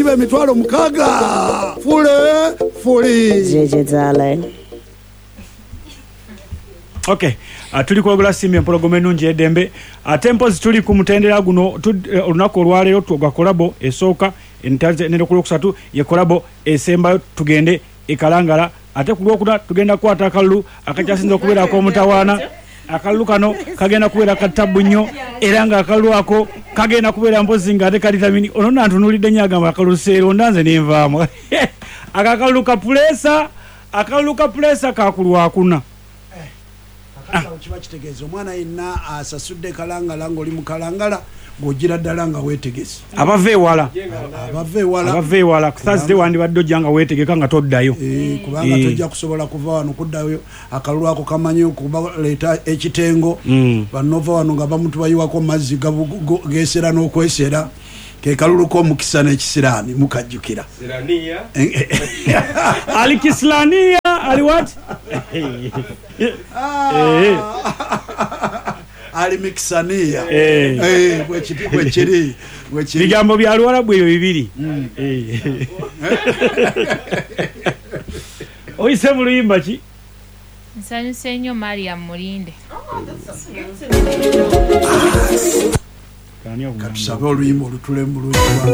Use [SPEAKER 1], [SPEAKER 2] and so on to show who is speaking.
[SPEAKER 1] emitwalo 6 fuli
[SPEAKER 2] jejezale.
[SPEAKER 3] Okay, tuli kwagula simbi empologoma ennungi eddembe ate mpozi tuli ku mutendera guno olunaku olwaleero twa kolabo esooka nero ku lwokusatu ye kolabo esembayo tugende ekalangala ate ku lwokuna tugenda kukwata akalulu akakyasinza okubeerako omutawaana. Akalulu kano kagenda kubeera katabu nnyo era nga akalulu ako kagenda kubeera mpozi nga ate kalitamini ono nantunulidde nnyo agamba akalulu seero ndanze nenvaamu akalulu ka pulesa kakulwakuna.
[SPEAKER 1] Kiba kitegeeza omwana yenna asasudde kalangala ng'oli mu kalangala ng'ogira ddala nga weetegese.
[SPEAKER 3] Abava ewala Thursday wandibadde ojja nga weetegeka nga toddayo.
[SPEAKER 1] Kubanga tojja kusobola kuva wano kuddayo akalulu ako kamanyi okubaleeta ekitengo. Banova wano nga bamutubayiwako mazzi geesera n'okwesera. Ke kalulu k'omukisa n'ekisiraani mukajjukira.
[SPEAKER 3] Ali Kislania ali what?
[SPEAKER 1] Ali Mixania. Bwekiri.
[SPEAKER 3] Bigambo bya Luwarabu ebyo bibiri. Oyise mu luyimba ki?
[SPEAKER 4] Nsanyuse nnyo Mariam Mulinde.
[SPEAKER 1] Katusabe oluyimba olutule mu bulungi.